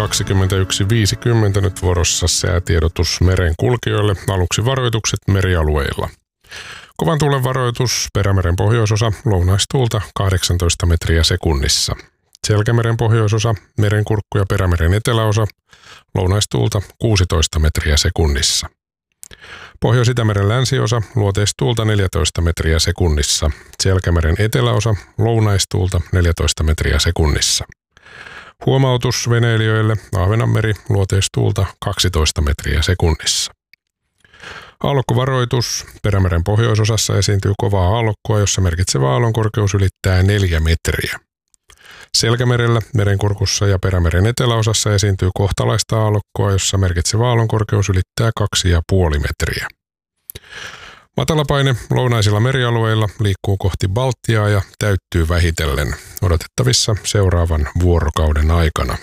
21.50 nyt vuorossa säätiedotus merenkulkijoille. Aluksi varoitukset merialueilla. Kovan tuulen varoitus Perämeren pohjoisosa, lounaistuulta 18 metriä sekunnissa. Selkämeren pohjoisosa, Merenkurkku ja Perämeren eteläosa, lounaistuulta 16 metriä sekunnissa. Pohjois-Itämeren länsiosa, luoteistuulta 14 metriä sekunnissa. Selkämeren eteläosa, lounaistuulta 14 metriä sekunnissa. Huomautus veneilijöille, Ahvenanmeri, luoteistuulta 12 metriä sekunnissa. Aallokkovaroitus, Perämeren pohjoisosassa esiintyy kovaa aallokkoa, jossa merkitsevä aallonkorkeus ylittää 4 metriä. Selkämerellä, Merenkurkussa ja Perämeren eteläosassa esiintyy kohtalaista aallokkoa, jossa merkitsevä aallonkorkeus ylittää 2,5 metriä. Matalapaine lounaisilla merialueilla liikkuu kohti Baltiaa ja täyttyy vähitellen, odotettavissa seuraavan vuorokauden aikana.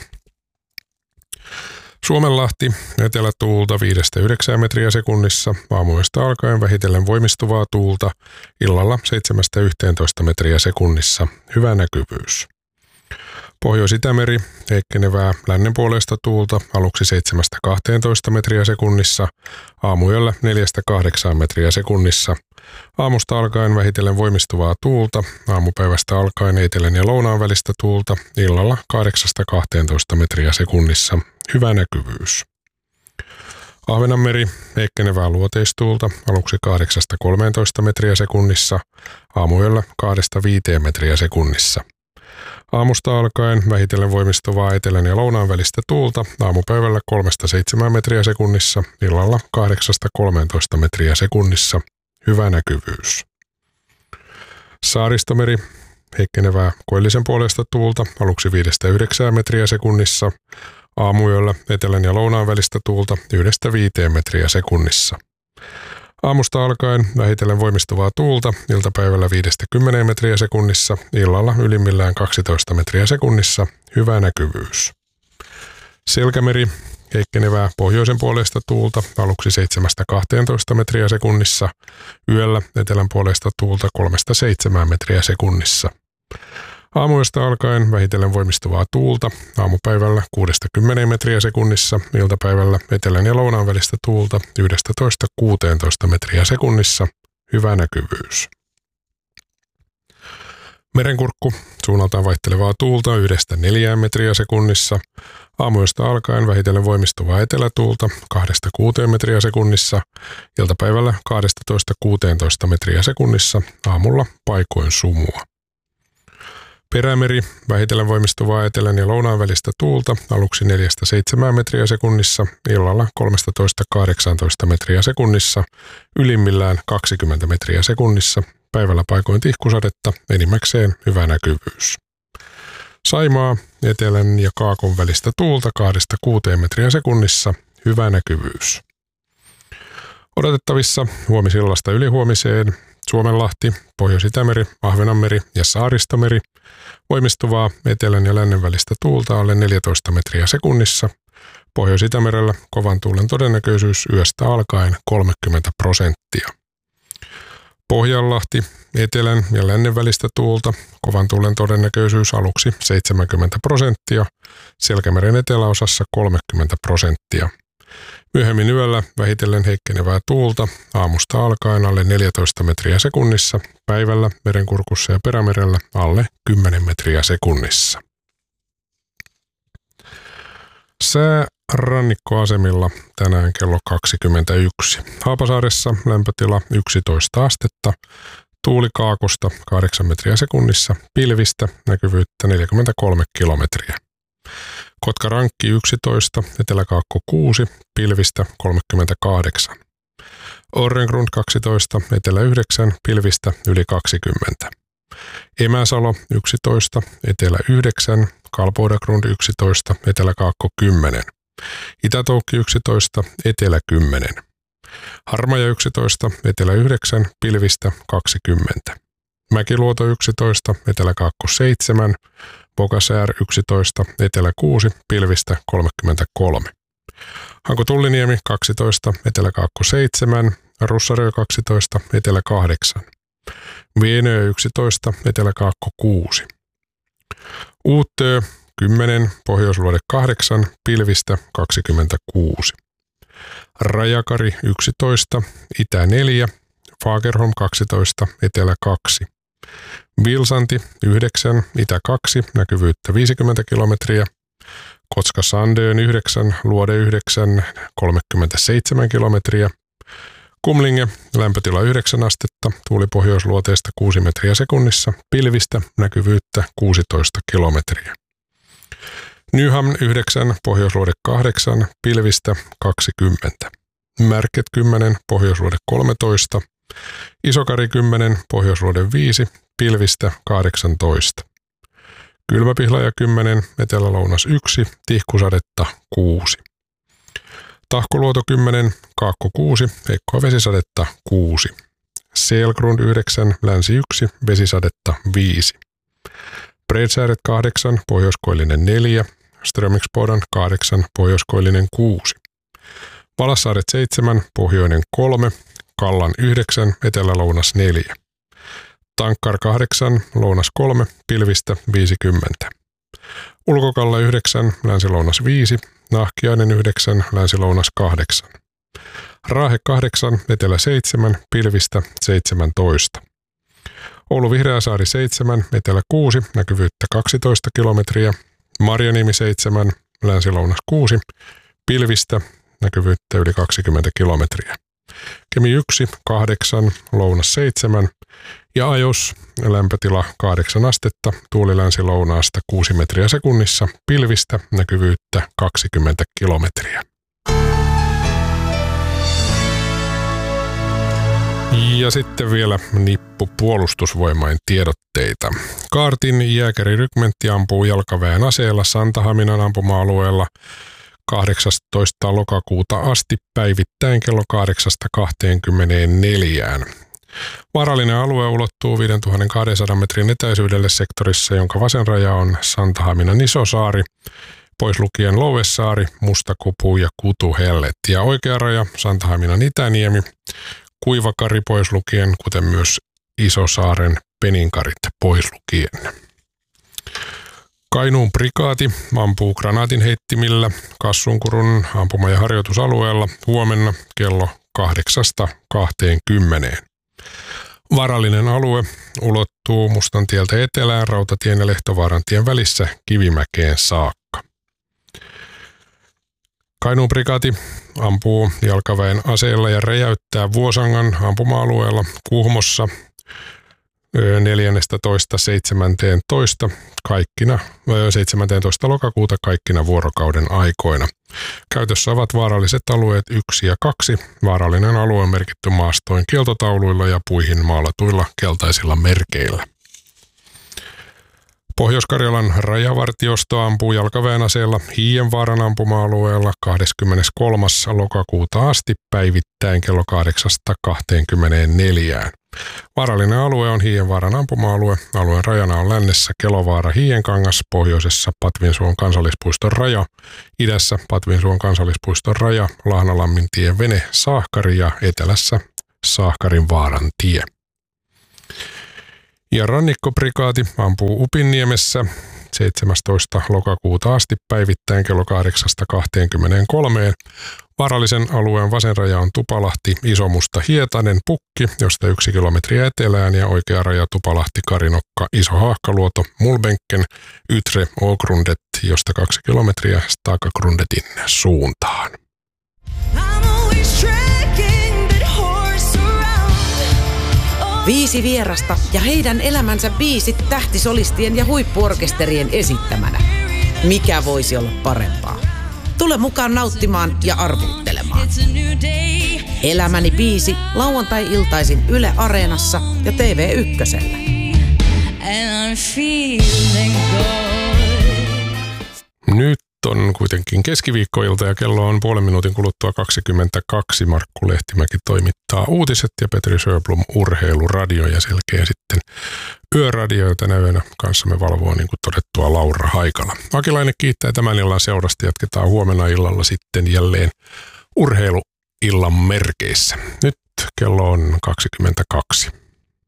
Suomenlahti, etelätuulta 5-9 metriä sekunnissa, aamuyöstä alkaen vähitellen voimistuvaa tuulta, illalla 7-11 metriä sekunnissa, hyvä näkyvyys. Pohjois-Itämeri, heikkenevää lännenpuoleista tuulta, aluksi 7-12 metriä sekunnissa, aamuyöllä 4-8 metriä sekunnissa, aamusta alkaen vähitellen voimistuvaa tuulta, aamupäivästä alkaen etelän ja lounaan välistä tuulta, illalla 8-12 metriä sekunnissa, hyvä näkyvyys. Ahvenanmeri, heikkenevää luoteistuulta, aluksi 8-13 metriä sekunnissa, aamuyöllä 2-5 metriä sekunnissa. Aamusta alkaen vähitellen voimistuvaa etelän ja lounaan välistä tuulta, aamupäivällä 3-7 metriä sekunnissa, illalla 8-13 metriä sekunnissa, hyvä näkyvyys. Saaristomeri, heikkenevää koillisen puolesta tuulta, aluksi 5-9 metriä sekunnissa, aamuyöllä etelän ja lounaan välistä tuulta 1-5 metriä sekunnissa. Aamusta alkaen vähitellen voimistuvaa tuulta, iltapäivällä 5-10 metriä sekunnissa, illalla ylimmillään 12 metriä sekunnissa, hyvä näkyvyys. Selkämeri, heikkenevää pohjoisen puolesta tuulta, aluksi 7-12 metriä sekunnissa, yöllä etelän puolesta tuulta 3-7 metriä sekunnissa. Aamuyöstä alkaen vähitellen voimistuvaa tuulta, aamupäivällä 6-10 metriä sekunnissa, iltapäivällä etelän ja lounaan välistä tuulta 11-16 metriä sekunnissa, hyvä näkyvyys. Merenkurkku, suunnaltaan vaihtelevaa tuulta 1-4 metriä sekunnissa, aamuyöstä alkaen vähitellen voimistuvaa etelätuulta 2-6 metriä sekunnissa, iltapäivällä 12-16 metriä sekunnissa, aamulla paikoin sumua. Perämeri, vähitellen voimistuvaa etelän ja lounaan välistä tuulta, aluksi 4-7 metriä sekunnissa, illalla 13-18 metriä sekunnissa, ylimmillään 20 metriä sekunnissa, päivällä paikoin tihkusadetta, enimmäkseen hyvä näkyvyys. Saimaa, etelän ja kaakon välistä tuulta 2-6 metriä sekunnissa, hyvä näkyvyys. Odotettavissa huomisillasta ylihuomiseen Suomenlahti, Pohjois-Itämeri, Ahvenanmeri ja Saaristomeri, voimistuvaa etelän ja lännen välistä tuulta alle 14 metriä sekunnissa. Pohjois-Itämerellä kovan tuulen todennäköisyys yöstä alkaen 30%. Pohjanlahti, etelän ja lännen välistä tuulta, kovan tuulen todennäköisyys aluksi 70%, Selkämeren eteläosassa 30%. Myöhemmin yöllä vähitellen heikkenevää tuulta, aamusta alkaen alle 14 metriä sekunnissa, päivällä Merenkurkussa ja Perämerellä alle 10 metriä sekunnissa. Sää rannikkoasemilla tänään kello 21. Haapasaaressa lämpötila 11 astetta, tuuli kaakosta 8 metriä sekunnissa, pilvistä näkyvyyttä 43 kilometriä. Kotkarankki 11, Eteläkaakko 6, pilvistä 38. Orrengrund 12, Etelä 9, pilvistä yli 20. Emäsalo 11, Etelä 9, Kalpoidagrund 11, Eteläkaakko 10. Itätoukki 11, Etelä 10. Harmaja 11, Etelä 9, pilvistä 20. Mäkiluoto 11, Eteläkaakko 7, Bogasär 11, Etelä 6, pilvistä 33. Hanko-Tulliniemi 12, Eteläkaakko 7, Russarö 12, Etelä 8. Vienöö 11, Eteläkaakko 6. Uuttöö 10, pohjoisluode 8, pilvistä 26. Rajakari 11, itä 4, Fagerholm 12, etelä 2. Vilsanti 9, itä 2, näkyvyyttä 50 kilometriä. Kotka-Sandön 9, luode 9, 37 kilometriä. Kumlinge, lämpötila 9 astetta, tuuli pohjoisluoteesta 6 metriä sekunnissa, pilvistä, näkyvyyttä 16 kilometriä. Nyham 9, pohjoisluode 8, pilvistä 20. Märket 10, pohjoisluode 13. Isokari 10, pohjoisluode 5, pilvistä 18. Kylmäpihlaja 10, etelä-lounas 1, tihkusadetta 6. Tahkoluoto 10, kaakko 6, heikkoa vesisadetta 6. Selgrund 9, länsi 1, vesisadetta 5. Bredsääret 8, pohjoiskoillinen 4, Strömingsbodan 8, pohjoiskoillinen 6. Valassaaret 7, pohjoinen 3, Kallan 9, etelä-lounas 4. Tankkar 8, lounas 3, pilvistä 50. Ulkokalla 9, länsi-lounas 5, Nahkiainen 9, länsi-lounas 8. Raahe 8, etelä 7, pilvistä 17. Oulu Vihreäsaari 7, etelä 6, näkyvyyttä 12 kilometriä. Marjaniemi 7, länsi-lounas 6, pilvistä, näkyvyyttä yli 20 kilometriä. Kemi 1, 8, lounas 7 ja Ajos, lämpötila 8 astetta, tuuli länsi-lounaasta 6 metriä sekunnissa, pilvistä, näkyvyyttä 20 kilometriä. Ja sitten vielä nippu puolustusvoimain tiedotteita. Kaartin jääkärirykmentti ampuu jalkaväen aseella Santahaminan ampuma-alueella 18. lokakuuta asti päivittäin kello 8-24. Vaarallinen alue ulottuu 5200 metrin etäisyydelle sektorissa, jonka vasen raja on Santahaminan Isosaari, pois lukien Louesaari, Mustakupu ja Kutuhellet. Ja oikea raja Santahaminan Itäniemi, Kuivakari pois lukien, kuten myös Isosaaren Peninkarit pois lukien. Kainuun prikaati ampuu granaatinheittimillä Kassunkurun ampuma- ja harjoitusalueella huomenna kello 8-20. Vaarallinen alue ulottuu Mustantieltä etelään Rautatien ja Lehtovaaran tien välissä Kivimäkeen saakka. Kainuun prikaati ampuu jalkaväen aseella ja räjäyttää Vuosangan ampuma-alueella Kuhmossa 14.17. kaikkina 17. lokakuuta kaikkina vuorokauden aikoina. Käytössä ovat vaaralliset alueet 1 ja 2. Vaarallinen alue on merkitty maastoin kieltotauluilla ja puihin maalatuilla keltaisilla merkeillä. Pohjois-Karjalan rajavartiosto ampuu jalkaväen aseella Hiienvaaran ampuma-alueella 23. lokakuuta asti päivittäin kello 8-24. Vaarallinen alue on Hiienvaaran ampuma-alue. Alueen rajana on lännessä Kelovaara Hiienkangas, pohjoisessa Patvinsuon kansallispuiston raja, idässä Patvinsuon kansallispuiston raja, Lahnalammin-tien Vene Saahkari ja etelässä Saahkarin vaaran tie. Ja rannikkoprikaati ampuu Upinniemessä 17. lokakuuta asti päivittäin kello 8-23. Vaarallisen alueen vasen raja on Tupalahti, Isomusta, Hietanen, Pukki, josta 1 kilometriä etelään ja oikea raja Tupalahti, Karinokka, Iso Haahkaluoto, Mulbenken, Ytre, Ågrundet, josta 2 kilometriä Stakagrundetin suuntaan. 5 vierasta ja heidän elämänsä biisit tähtisolistien ja huippuorkesterien esittämänä. Mikä voisi olla parempaa? Tule mukaan nauttimaan ja arvuuttelemaan. Elämäni biisi lauantai-iltaisin Yle Areenassa ja TV1:llä. Nyt on kuitenkin keskiviikkoilta ja kello on puolen minuutin kuluttua 22. Markku Lehtimäki toimittaa uutiset ja Petri Sjöblom urheiluradio ja selkeä sitten yöradio, jota näyönä kanssamme valvoo niin kuin todettua Laura Haikala. Akilainen kiittää tämän illan seurasta. Jatketaan huomenna illalla sitten jälleen urheiluillan merkeissä. Nyt kello on 22.